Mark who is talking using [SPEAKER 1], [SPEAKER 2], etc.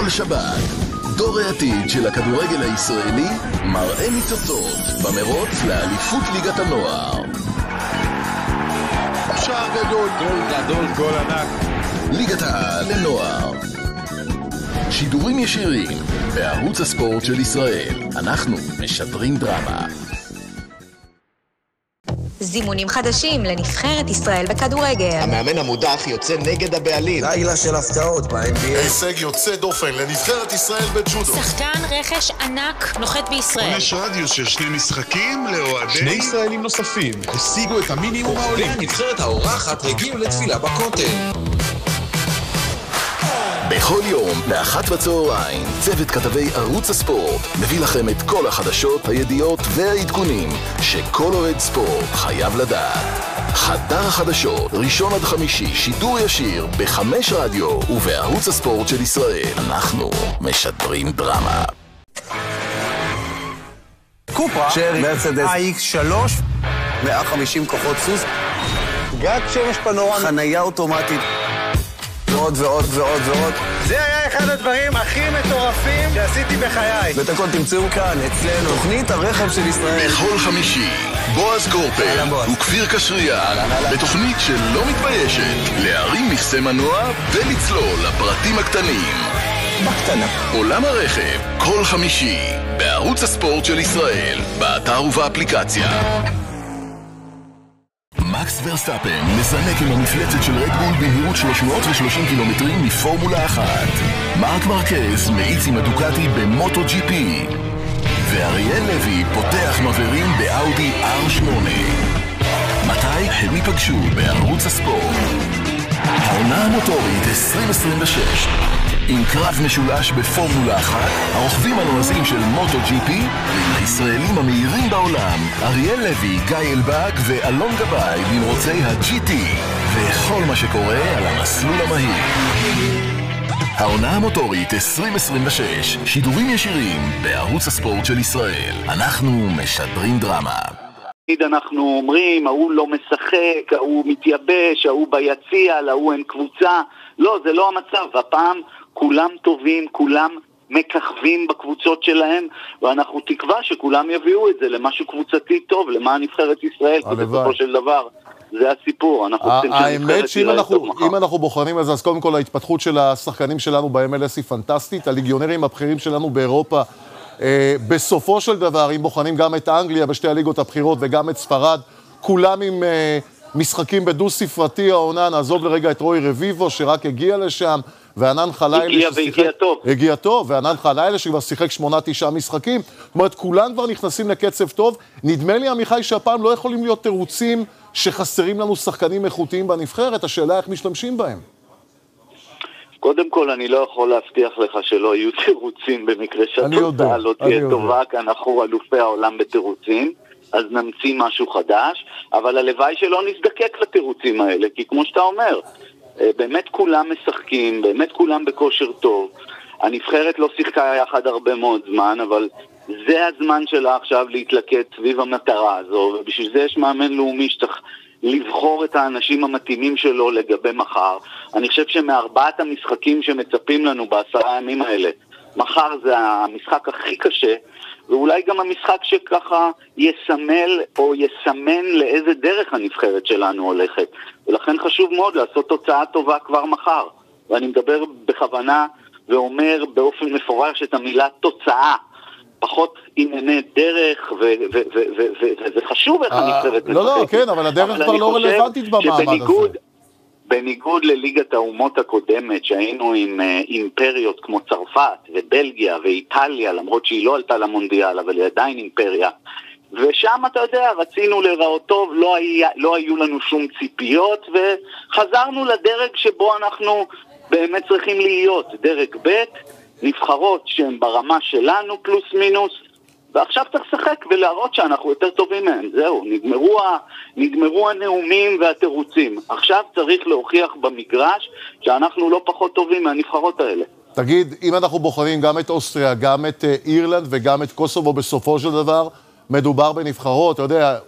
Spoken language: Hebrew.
[SPEAKER 1] כל שבת, דור העתיד של הכדורגל הישראלי מראה ניצוצות במרוץ לאליפות ליגת הנוער. שער גדול, גול גדול, גול ענק. ליגת העל לנוער. שידורים ישירים בערוץ הספורט של ישראל. אנחנו משדרים דרמה.
[SPEAKER 2] זימונים חדשים לנבחרת ישראל בכדורגל.
[SPEAKER 3] המאמן המודח יוצא נגד הבעלים.
[SPEAKER 4] לילה של הפתעות ב-NBA.
[SPEAKER 5] הישג יוצא דופן לנבחרת ישראל בג'ודו.
[SPEAKER 6] שחקן רכש ענק נוחת בישראל.
[SPEAKER 7] עונש רדיוס של 2 משחקים לאוהדי.
[SPEAKER 5] 2 ישראלים נוספים השיגו את המינימום העולים.
[SPEAKER 4] הנבחרת האורחת הגיעו לתפילה בכותל.
[SPEAKER 1] בכל יום, ב13:00, צוות כתבי ערוץ הספורט מביא לכם את כל החדשות, הידיעות והעדכונים שכל אוהד ספורט חייב לדעת. חדר החדשות, ראשון עד חמישי, שידור ישיר ב5 רדיו ובערוץ הספורט של ישראל. אנחנו משדרים דרמה.
[SPEAKER 4] קופרה, שרי, מרצדס, AX3, 150 כוחות סוס, גג שמש פנורמי, חנייה אוטומטית, ועוד ועוד ועוד ועוד.
[SPEAKER 8] זה היה אחד הדברים הכי מטורפים שעשיתי בחיי.
[SPEAKER 4] ואת הכל תמצאו כאן, אצלנו. תוכנית הרכב של ישראל.
[SPEAKER 1] בכל חמישי, בועז קורפל וכפיר קשריה, בתוכנית שלא מתביישת, להרים מכסה מנוע ולצלול לפרטים הקטנים.
[SPEAKER 4] בקטנה.
[SPEAKER 1] עולם הרכב, כל חמישי, בערוץ הספורט של ישראל, באתר ובאפליקציה. מקס ורסטאפן מזנק עם המפלצת של רדבול במהירות 330 קילומטרים מפורמולה 1. מרק מרקז מאיץ עם הדוקטי במוטו ג'י פי. ואריאל לוי פותח מבהרים באאודי R8. מתי הם ייפגשו בערוץ הספורט? העונה המוטורית 2026 עם קרב משולש בפורמולה 1, הרוכבים הנועזים של מוטו ג'י פי ועם הישראלים המהירים בעולם אריאל לוי, גיא אלבג ואלון גבאי במרוצי ה-GT וכל מה שקורה על המסלול המהיר. העונה המוטורית 2026, שידורים ישירים בערוץ הספורט של ישראל. אנחנו משדרים דרמה.
[SPEAKER 9] אנחנו אומרים, ההוא לא משחק, ההוא מתייבש, ההוא ביציע, להוא אין קבוצה. לא, זה לא המצב. הפעם כולם טובים, כולם מככבים בקבוצות שלהם, ואנחנו תקווה שכולם יביאו את זה למשהו קבוצתי טוב, למען נבחרת ישראל, בסופו של דבר. זה הסיפור.
[SPEAKER 10] האמת שאם אנחנו בוחנים את זה, אז קודם כל ההתפתחות של השחקנים שלנו ב-MLS היא פנטסטית, הליגיונרים הבכירים שלנו באירופה, בסופו של דבר, אם בוחנים גם את אנגליה בשתי הליגות הבכירות וגם את ספרד, כולם עם משחקים בדו ספרתי העונה. נעזוב לרגע את רוי רביבו שרק הגיע לשם, וענן חלילה הגיע טוב, וענן חלילה שכבר שיחק 8-9 משחקים. זאת אומרת, כולם כבר נכנסים לקצב טוב. נדמה לי, עמיחי, שהפעם לא יכולים להיות תירוצים שחסרים לנו שחקנים איכותיים בנבחרת. השאלה איך משתמשים בהם.
[SPEAKER 9] קודם כל, אני לא יכול להבטיח לך שלא יהיו תירוצים במקרה שהתוצאה לא תהיה טובה, כי אנחנו אלופי העולם בתירוצים, אז נמציא משהו חדש, אבל הלוואי שלא נזדקק לתירוצים האלה, כי כמו שאתה אומר, באמת כולם משחקים, באמת כולם בכושר טוב. הנבחרת לא שיחקה יחד הרבה מאוד זמן, אבל זה הזמן שלה עכשיו להתלכד סביב המטרה הזו, ובשביל זה יש מאמן לאומי שצריך לבחור את האנשים המתאימים שלו לגבי מחר. אני חושב שמארבעת המשחקים שמצפים לנו ב10 הימים האלה, מחר זה המשחק הכי קשה, ואולי גם המשחק שככה יסמל או יסמן לאיזה דרך הנבחרת שלנו הולכת. ולכן חשוב מאוד לעשות תוצאה טובה כבר מחר. ואני מדבר בכוונה ואומר באופן מפורש את המילה תוצאה. פחות ענייני דרך, וזה חשוב איך הנבחרת משחקת.
[SPEAKER 10] לא, כן, אבל הדרך כבר לא רלוונטית במעמד הזה.
[SPEAKER 9] בניגוד לליגת האומות הקודמת, שהיינו עם אימפריות כמו צרפת ובלגיה ואיטליה, למרות שהיא לא עלתה למונדיאל, אבל היא עדיין אימפריה, ושם אתה יודע, רצינו לראות טוב, לא היו לנו שום ציפיות, וחזרנו לדרג שבו אנחנו באמת צריכים להיות, דרג ב', נבחרות שהן ברמה שלנו פלוס מינוס, ועכשיו צריך לשחק ולהראות שאנחנו יותר טובים מהם. זהו, נגמרו הנאומים והתירוצים. עכשיו צריך להוכיח במגרש שאנחנו לא פחות טובים מהנבחרות האלה.
[SPEAKER 10] תגיד, אם אנחנו בוחרים גם את אוסטריה, גם את אירלנד וגם את קוסובו בסופו של דבר, מדובר בנבחרות, אתה יודע,